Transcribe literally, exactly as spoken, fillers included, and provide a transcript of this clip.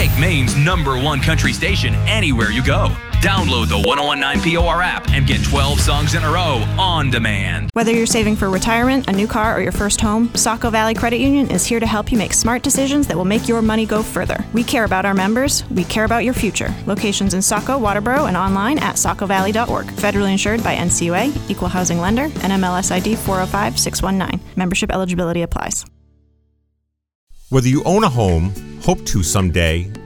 Take Maine's number one country station anywhere you go. Download the one oh one nine P O R app and get twelve songs in a row on demand. Whether you're saving for retirement, a new car, or your first home, Saco Valley Credit Union is here to help you make smart decisions that will make your money go further. We care about our members. We care about your future. Locations in Saco, Waterboro, and online at saco valley dot org. Federally insured by N C U A, Equal Housing Lender, N M L S I D four oh five six one nine. Membership eligibility applies. Whether you own a home, hope to someday,